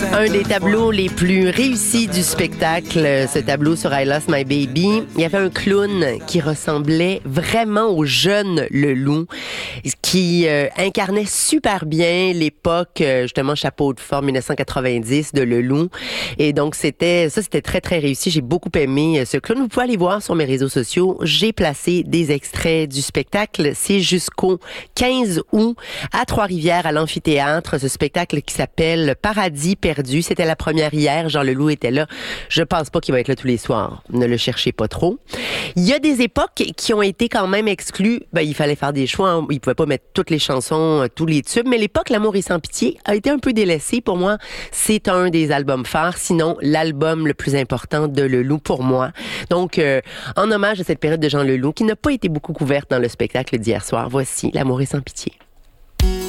Un des tableaux les plus réussis du spectacle, ce tableau sur I Lost My Baby. Il y avait un clown qui ressemblait vraiment au jeune Leloup, qui incarnait super bien l'époque, justement, chapeau de forme 1990 de Leloup. Et donc, c'était très, très réussi. J'ai beaucoup aimé ce clown. Vous pouvez aller voir sur mes réseaux sociaux. J'ai placé des extraits du spectacle. C'est jusqu'au 15 août à Trois-Rivières, à l'amphithéâtre. Ce spectacle qui s'appelle Paradis perdu. C'était la première hier. Jean Leloup était là. Je pense pas qu'il va être là tous les soirs. Ne le cherchez pas trop. Il y a des époques qui ont été quand même exclues. Il fallait faire des choix. Hein. Il pouvait pas mettre toutes les chansons, tous les tubes. Mais l'époque L'amour est sans pitié a été un peu délaissée. Pour moi, c'est un des albums phares. Sinon, l'album le plus important de Leloup pour moi. Donc, en hommage à cette période de Jean Leloup qui n'a pas été beaucoup couverte dans le spectacle d'hier soir, voici L'amour est sans pitié.